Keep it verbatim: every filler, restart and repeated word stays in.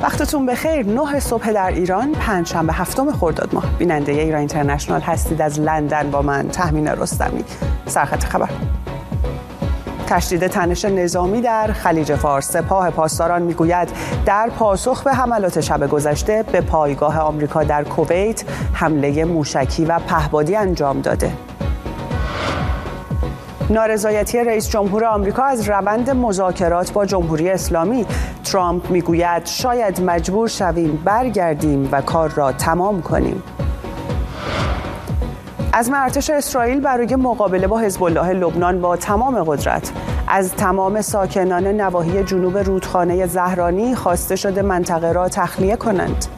وقتتون بخیر. نه صبح در ایران، پنجشنبه هفتم خرداد ماه. بیننده ایران اینترنشنال هستید. از لندن با من تهمینه رستمی. سرخط خبر. تشدید تنش نظامی در خلیج فارس. سپاه پاسداران میگوید در پاسخ به حملات شب گذشته به پایگاه آمریکا در کویت حمله موشکی و پهپادی انجام داده. نارضایتی رئیس جمهور آمریکا از روند مذاکرات با جمهوری اسلامی. ترامپ میگوید شاید مجبور شویم برگردیم و کار را تمام کنیم. عزم ارتش اسرائیل برای مقابله با حزب الله لبنان با تمام قدرت. از تمام ساکنان نواحی جنوب رودخانه زهرانی خواسته شده منطقه را تخلیه کنند.